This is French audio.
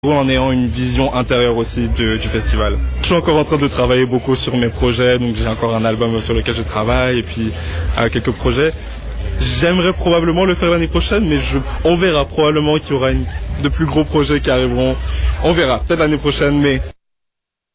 En ayant une vision intérieure aussi du festival. Je suis encore en train de travailler beaucoup sur mes projets, donc j'ai encore un album sur lequel je travaille et puis quelques projets. J'aimerais probablement le faire l'année prochaine, mais on verra probablement qu'il y aura de plus gros projets qui arriveront. On verra, peut-être l'année prochaine, mais